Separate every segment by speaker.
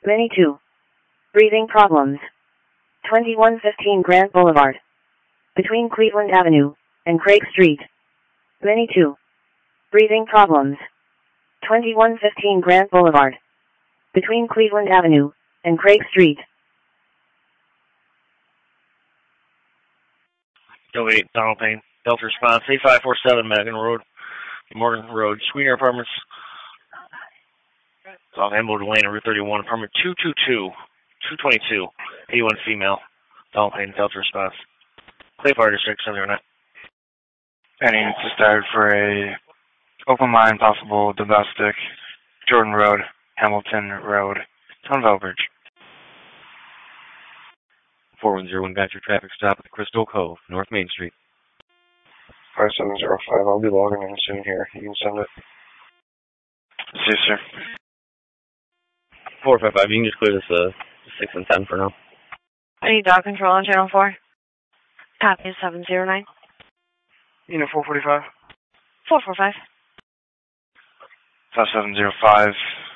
Speaker 1: Many 2. Breathing problems. 2115 Grant Boulevard. Between Cleveland Avenue and Craig Street. Many 2. Breathing problems. 2115 Grant Boulevard. Between Cleveland Avenue and Craig Street.
Speaker 2: Go 8, Donald Payne. Delta response, 8547 Morgan Road, Sweeter Apartments. South Hamburg Lane, Route 31, apartment 222, 81 female. Donald Payne, Delta response. Clay Fire District, 709.
Speaker 3: Any to start for a open line, possible domestic, Jordan Road, Hamilton Road, Town of Elbridge.
Speaker 4: 4101 got your traffic stop at the Crystal Cove, North Main Street.
Speaker 5: 5705, I'll be logging in soon here. You can send it.
Speaker 3: Yes, sir.
Speaker 4: 455, you can just clear this 6 and 10 for now.
Speaker 6: I need dog control on channel 4. Copy 709.
Speaker 3: Unit 445.
Speaker 6: 445.
Speaker 3: 5705.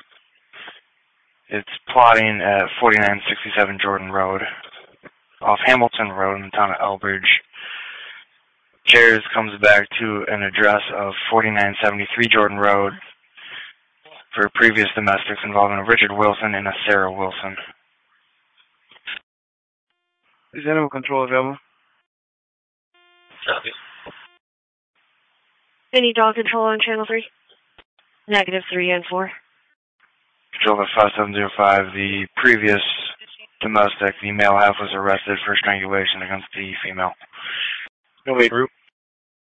Speaker 3: It's plotting at 4967 Jordan Road, off Hamilton Road in the town of Elbridge. Chairs comes back to an address of 4973 Jordan Road for previous domestics involving a Richard Wilson and a Sarah Wilson. Is animal control available?
Speaker 2: Copy.
Speaker 6: Any dog control on channel 3? Negative 3 and 4.
Speaker 3: Control at 5705. The previous domestic, the male half, was arrested for strangulation against the female.
Speaker 2: Go 8, Route